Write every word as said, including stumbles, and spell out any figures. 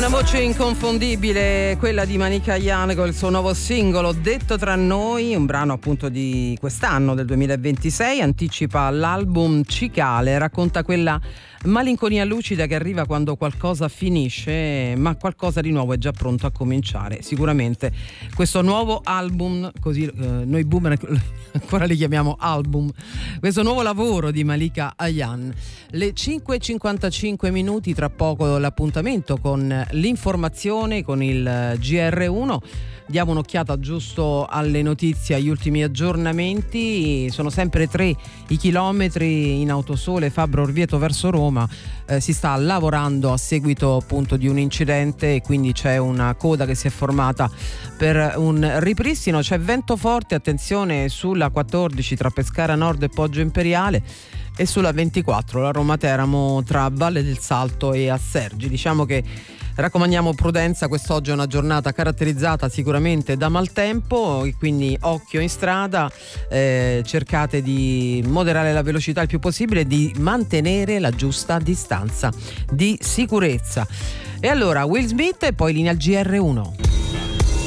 Una voce inconfondibile, quella di Malika Ayane con il suo nuovo singolo Detto tra noi, un brano appunto di quest'anno, del duemilaventisei, anticipa l'album Cicale, racconta quella malinconia lucida che arriva quando qualcosa finisce, ma qualcosa di nuovo è già pronto a cominciare. Sicuramente questo nuovo album, così eh, noi boomer ancora li chiamiamo album, questo nuovo lavoro di Malika Ayane. Le cinque e cinquantacinque minuti, tra poco l'appuntamento con l'informazione, con il G R uno. Diamo un'occhiata giusto alle notizie, agli ultimi aggiornamenti. Sono sempre tre i chilometri in autosole Fabbro Orvieto verso Roma. Eh, si sta lavorando a seguito appunto di un incidente e quindi c'è una coda che si è formata per un ripristino. C'è vento forte, attenzione sulla quattordici tra Pescara Nord e Poggio Imperiale, e sulla ventiquattro la Roma-Teramo tra Valle del Salto e Assergi. Diciamo che raccomandiamo prudenza, quest'oggi è una giornata caratterizzata sicuramente da maltempo e quindi occhio in strada, eh, cercate di moderare la velocità il più possibile e di mantenere la giusta distanza di sicurezza. E allora Will Smith e poi linea al G R uno.